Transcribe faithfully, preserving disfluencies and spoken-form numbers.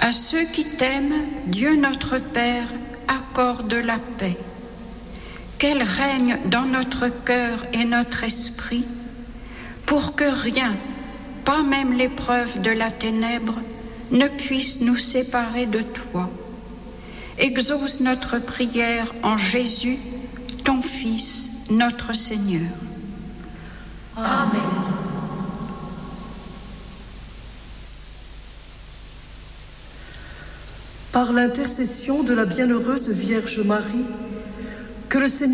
À ceux qui t'aiment, Dieu notre Père accorde la paix. Qu'elle règne dans notre cœur et notre esprit, pour que rien, pas même l'épreuve de la ténèbre, ne puisse nous séparer de toi. Exauce notre prière en Jésus, ton Fils, notre Seigneur. Amen. Par l'intercession de la bienheureuse Vierge Marie, que le Seigneur